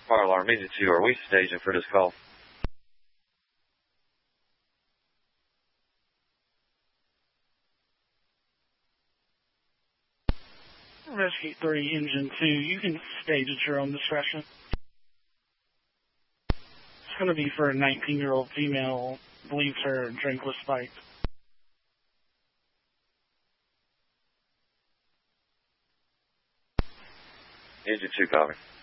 Fire alarm Agent 2, are we staging for this call? Rescue 3, Engine 2, you can stage at your own discretion. It's going to be for a 19-year-old female, believes her drink was spiked. Agent 2, copy.